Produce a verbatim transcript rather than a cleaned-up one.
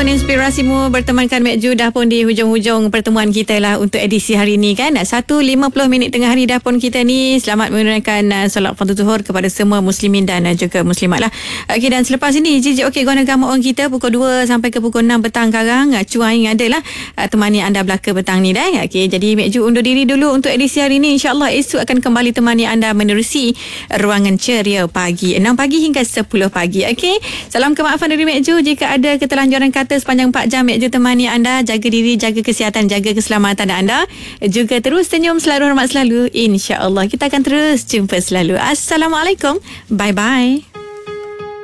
Tahun Inspirasimu bertemankan Mek Ju dah pun di hujung-hujung pertemuan kita lah untuk edisi hari ni kan. satu lima puluh minit tengah hari dah pun kita ni. Selamat menunaikan uh, solat fardu zuhur kepada semua muslimin dan uh, juga muslimat lah. Okey, dan selepas ini Jijik okey guna agama orang kita pukul dua sampai ke pukul enam petang karang. Uh, Cuai ada lah uh, temani anda belaka petang ni dah. Okey, jadi Mek Ju undur diri dulu untuk edisi hari ni. InsyaAllah esok akan kembali temani anda menerusi ruangan ceria pagi enam pagi hingga sepuluh pagi. Okey, salam kemaafan dari Mek Ju jika ada ketelanjuran kata sepanjang empat jam. Mek Ju temani anda, jaga diri, jaga kesihatan, jaga keselamatan anda. Juga terus senyum, selalu hormat selalu. InsyaAllah kita akan terus jumpa selalu. Assalamualaikum. Bye-bye.